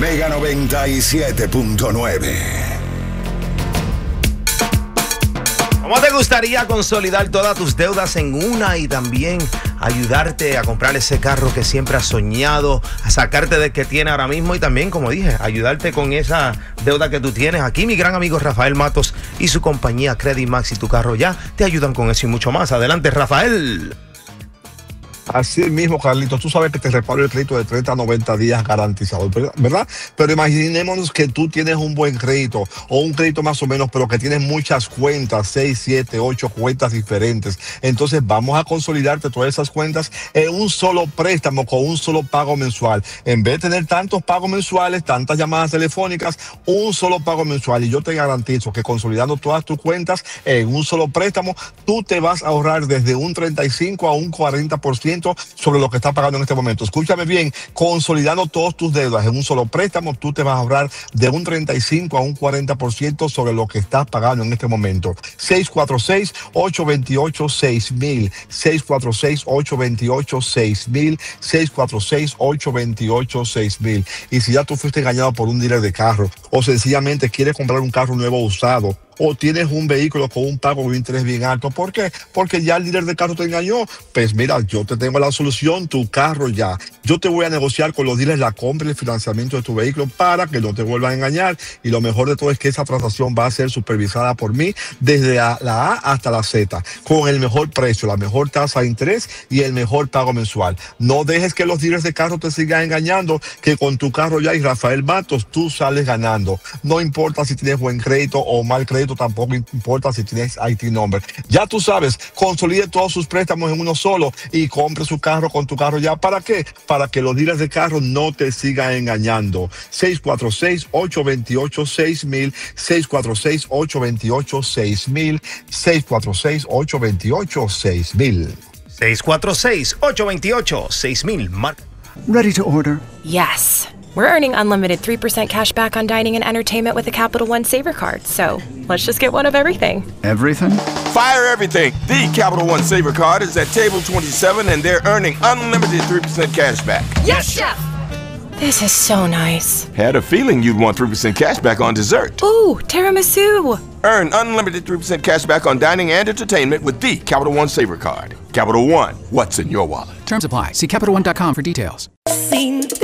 Mega 97.9. ¿Cómo te gustaría consolidar todas tus deudas en una y también ayudarte a comprar ese carro que siempre has soñado, a sacarte del que tienes ahora mismo y también, como dije, ayudarte con esa deuda que tú tienes? Aquí mi gran amigo Rafael Matos y su compañía Credit Max y Tu Carro Ya te ayudan con eso y mucho más. Adelante, Rafael. Así mismo, Carlitos, tú sabes que te reparo el crédito de 30 a 90 días garantizado, ¿verdad? Pero imaginémonos que tú tienes un buen crédito o un crédito más o menos, pero que tienes muchas cuentas, 6, 7, 8 cuentas diferentes. Entonces vamos a consolidarte todas esas cuentas en un solo préstamo con un solo pago mensual. En vez de tener tantos pagos mensuales, tantas llamadas telefónicas, un solo pago mensual. Y yo te garantizo que consolidando todas tus cuentas en un solo préstamo, tú te vas a ahorrar desde un 35 a un 40% sobre lo que estás pagando en este momento. Escúchame bien, consolidando todas tus deudas en un solo préstamo, tú te vas a ahorrar de un 35 a un 40% sobre lo que estás pagando en este momento. 646-828-6000, 646-828-6000, 646-828-6000. Y si ya tú fuiste engañado por un dealer de carro o sencillamente quieres comprar un carro nuevo usado, o tienes un vehículo con un pago de interés bien alto, ¿por qué? Porque ya el dealer de carro te engañó. Pues mira, yo te tengo la solución, Tu Carro Ya. Yo te voy a negociar con los dealers la compra y el financiamiento de tu vehículo para que no te vuelvan a engañar. Y lo mejor de todo es que esa transacción va a ser supervisada por mí desde la A hasta la Z, con el mejor precio, la mejor tasa de interés y el mejor pago mensual. No dejes que los dealers de carro te sigan engañando, que con Tu Carro Ya y Rafael Matos tú sales ganando. No importa si tienes buen crédito o mal crédito, tampoco importa si tienes IT number. Ya tú sabes, consolide todos sus préstamos en uno solo y compre su carro con Tu Carro Ya. ¿Para qué? Para que los dealers de carro no te sigan engañando. 646-828-6000, 646-828-6000, 646-828-6000. 646-828-6000. Ready to order? Yes. We're earning unlimited 3% cash back on dining and entertainment with a Capital One Saver card. So let's just get one of everything. Everything? Fire everything. The Capital One Saver card is at table 27 and they're earning unlimited 3% cash back. Yes, Chef! This is so nice. Had a feeling you'd want 3% cash back on dessert. Ooh, tiramisu. Earn unlimited 3% cash back on dining and entertainment with the Capital One Saver card. Capital One, what's in your wallet? Terms apply. See CapitalOne.com for details. Sin ti